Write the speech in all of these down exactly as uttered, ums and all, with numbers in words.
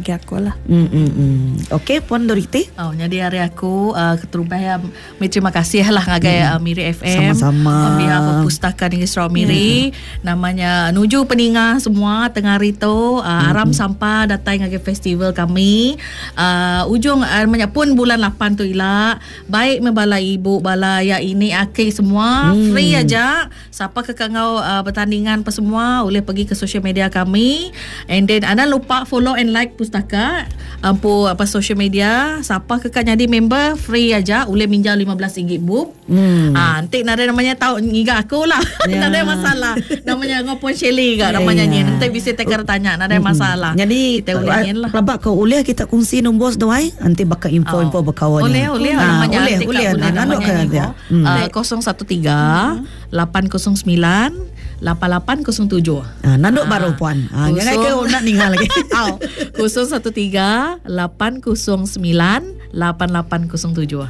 bagi aku lah. Hmm, hmm, hmm. Okey, Puan Doriti. Oh, jadi hari aku uh, keterubah ya. Terima kasih lah ngagai hmm. uh, Miri F M. Sama-sama. On behalf of Pustaka Negeri Sarawak Miri. Hmm. Namanya nuju peningah semua tengah hari tu. Uh, hmm. Aram sampah datang ngagai festival kami. Uh, ujung uh, pun bulan lapan tu ila. Baik membala ibu, bala ya ini akik semua. Hmm. Free aja. Siapa ke kangau uh, pertandingan apa semua boleh pergi ke social media kami. And then anda lupa follow and like Pustaka ampu apa social media. Siapa kekal jadi member free aja boleh minjam lima belas ringgit bub. Hmm. Ah nanti nada namanya tahu ngiga aku lah. Yeah. Nada masalah. Namanya ngopon Shelly gak namanya yeah. Ni. Nanti bisa tekar tanya nada hmm. masalah. Jadi kita boleh lah. Labak kau boleh kita kongsi nombor doai nanti bakal info-info oh. berkawan. Boleh boleh ah, namanya boleh boleh namanya dia. kosong satu tiga lapan kosong sembilan lapan lapan kosong tujuh. Ah nanduk baru puan. Ah jangan kau nak ninggal lagi. kosong satu tiga lapan kosong sembilan lapan lapan kosong tujuh.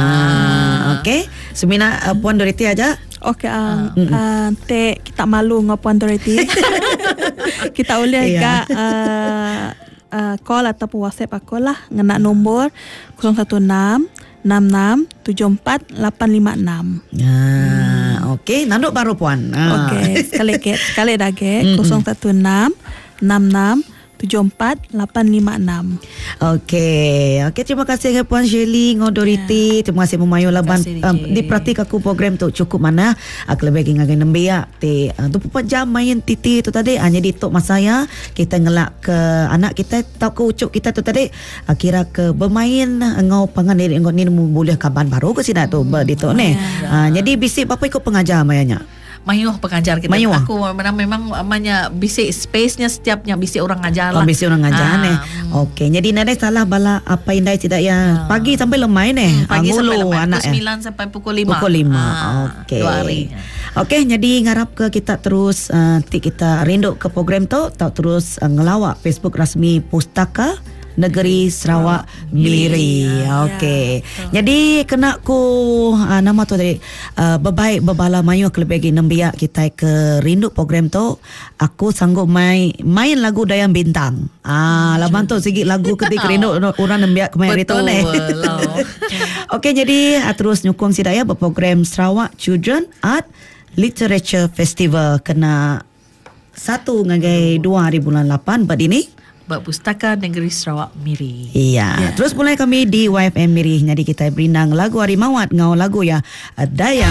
Ah okey. Semina uh, Puan Doriti aja. Okey ah uh, uh, te kita malu ngau Puan Doriti. Kita boleh yeah. ke uh, uh, call ataupun WhatsApp aku lah ngena nombor kosong satu enam enam enam tujuh empat lapan lima enam. Ah okey, nanduk baru Puan. Ah. Okey, sekali ke sekali dah ke kosong satu enam enam enam tujuh empat lapan lima enam. Okey. Okey, terima kasih Puan Shelly Ngodoriti. Yeah. Terima kasih memayu laban um, diperhati aku program tu cukup mana aku lebih ngagai nembia te uh, dua puluh empat jam main titi tu tadi hanya di tok masa ya kita ngelak ke anak kita tau ke ucuk kita tu tadi uh, kira ke bermain ngau pangan diri ngau ni boleh kaban baru ke sini tu ber di tok ni. Uh, jadi bisik apa ikut pengajar mayanya. Mayuh pengajar kita. Mayuh. Aku memang memang amanya bisik space-nya setiapnya bisik orang ngajar lah. Oh, bisik orang ngajar ah, ni. Okey, jadi nada salah bala apa indai tidak ya. Ah. Pagi sampai lemai ni. Hmm, pagi Angulu, sampai lemai. anak Pukul sembilan ya. Sampai pukul lima. Pukul lima. Ah, Okey. Dua hari. Okey, jadi ngarap ke kita terus uh, kita rindu ke program tu, tak terus uh, ngelawak Facebook rasmi Pustaka Negeri Sarawak Miri. Okey. Ya, jadi kena ku uh, nama tu tadi uh, berbaik berbala mayu ke lebih nembia kita ke rindu program tu. Aku sanggup main main lagu Dayang Bintang. Ah, laban tu sikit lagu ketika rindu orang nembia ke main itu ni. Okey, jadi uh, terus nyukung si daya berprogram Sarawak Children Art Literature Festival kena satu ngagai dua hari bulan lapan pada ini. Bak Pustaka Negeri Sarawak Miri. Iya. Yeah. Terus mulai kami di Y F M Miri. Jadi kita berinang lagu Harimawat ngau lagu ya Dayang